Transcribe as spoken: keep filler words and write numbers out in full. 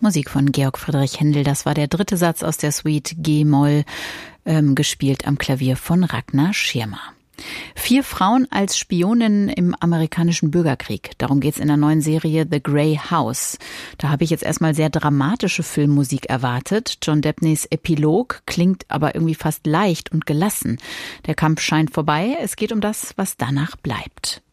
Musik von Georg Friedrich Händel. Das war der dritte Satz aus der Suite G-Moll, ähm, gespielt am Klavier von Ragnar Schirmer. Vier Frauen als Spioninnen im amerikanischen Bürgerkrieg. Darum geht's in der neuen Serie The Grey House. Da habe ich jetzt erstmal sehr dramatische Filmmusik erwartet. John Debneys Epilog klingt aber irgendwie fast leicht und gelassen. Der Kampf scheint vorbei. Es geht um das, was danach bleibt.